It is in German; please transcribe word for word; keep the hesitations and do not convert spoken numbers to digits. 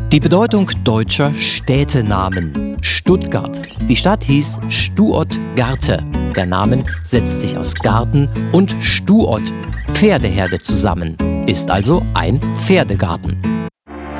Die Bedeutung deutscher Städtenamen. Stuttgart. Die Stadt hieß Stuott-Garte. Der Name setzt sich aus Garten und Stuott, Pferdeherde zusammen, ist also ein Pferdegarten.